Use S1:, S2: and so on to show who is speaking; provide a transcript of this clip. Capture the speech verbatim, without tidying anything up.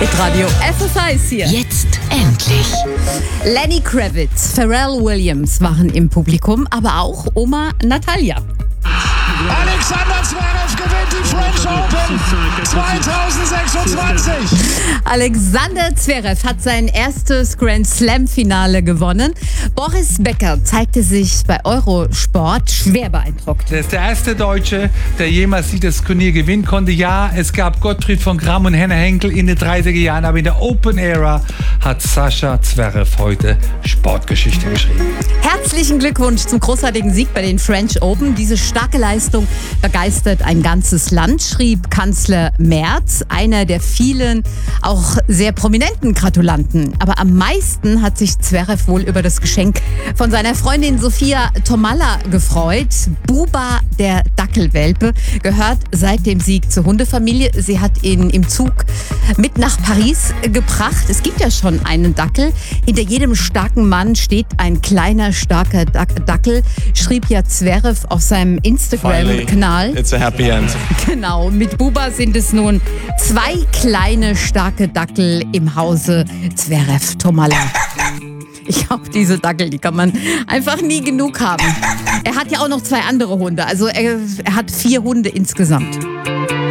S1: Hitradio F S I ist hier.
S2: Jetzt endlich.
S1: Lenny Kravitz, Pharrell Williams waren im Publikum, aber auch Oma Natalia.
S3: Alexander Zverev gewinnt die French Open zweitausendsechsundzwanzig.
S1: Alexander Zverev hat sein erstes Grand Slam-Finale gewonnen. Boris Becker zeigte sich bei Eurosport schwer beeindruckt.
S4: Er ist der erste Deutsche, der jemals dieses Turnier gewinnen konnte. Ja, es gab Gottfried von Gramm und Henner Henkel in den dreißiger Jahren, aber in der Open Era hat Sascha Zverev heute Sportgeschichte geschrieben.
S1: Herzlichen Glückwunsch zum großartigen Sieg bei den French Open. Diese starke Leistung begeistert ein ganzes Land, schrieb Kanzler Merz, einer der vielen, auch sehr prominenten Gratulanten. Aber am meisten hat sich Zverev wohl über das Geschenk von seiner Freundin Sophia Tomalla gefreut. Buba, der Dackelwelpe, gehört seit dem Sieg zur Hundefamilie. Sie hat ihn im Zug mit nach Paris gebracht. Es gibt ja schon einen Dackel. Hinter jedem starken Mann steht ein kleiner, starker Dackel, schrieb ja Zverev auf seinem Instagram-Kanal.
S5: It's a happy end.
S1: Genau, mit Buba sind es nun zwei kleine, starke Dackel im Hause Zverev Tomalla. Ich glaube, diese Dackel, die kann man einfach nie genug haben. Er hat ja auch noch zwei andere Hunde, also er, er hat vier Hunde insgesamt.